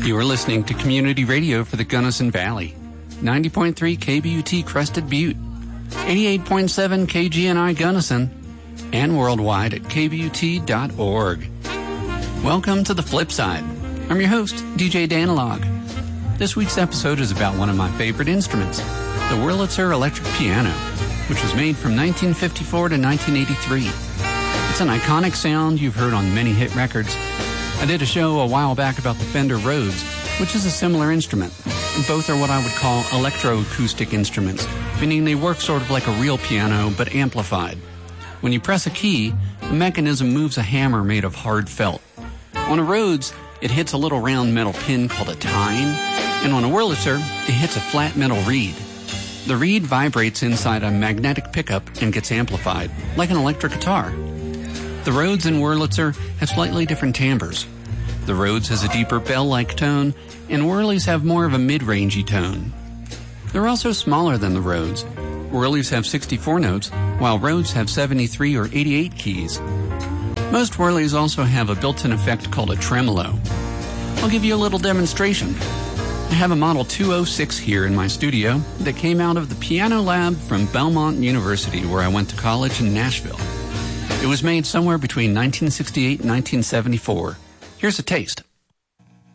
You are listening to Community Radio for the Gunnison Valley. 90.3 KBUT Crested Butte, 88.7 KGNI Gunnison, and worldwide at kbut.org. Welcome to The Flip Side. I'm your host, DJ Danilog. This week's episode is about one of my favorite instruments, the Wurlitzer electric piano, which was made from 1954 to 1983. It's an iconic sound you've heard on many hit records. I did a show a while back about the Fender Rhodes, which is a similar instrument. Both are what I would call electroacoustic instruments, meaning they work sort of like a real piano, but amplified. When you press a key, the mechanism moves a hammer made of hard felt. On a Rhodes, it hits a little round metal pin called a tine, and on a Wurlitzer, it hits a flat metal reed. The reed vibrates inside a magnetic pickup and gets amplified, like an electric guitar. The Rhodes and Wurlitzer have slightly different timbres. The Rhodes has a deeper bell-like tone, and Wurlies have more of a mid-rangey tone. They're also smaller than the Rhodes. Wurlies have 64 notes, while Rhodes have 73 or 88 keys. Most Wurlies also have a built-in effect called a tremolo. I'll give you a little demonstration. I have a Model 206 here in my studio that came out of the piano lab from Belmont University, where I went to college in Nashville. It was made somewhere between 1968 and 1974. Here's a taste.